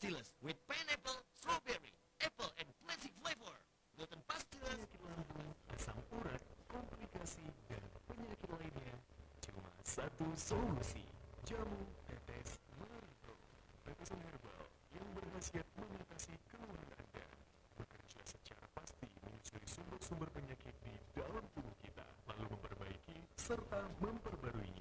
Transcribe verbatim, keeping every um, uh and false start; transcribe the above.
Pastilles with pineapple, strawberry, apple, and classic flavor. Gluten Pastilles. Penyakit lambung, asam urat, komplikasi, dan penyakit lainnya. Cuma satu solusi. Jamu tetes Margo. Tetesan herbal yang berkhasiat mengatasi keluhan Anda. Bekerja secara pasti menyusuri sumber-sumber penyakit di dalam tubuh kita, lalu memperbaiki serta memperbarui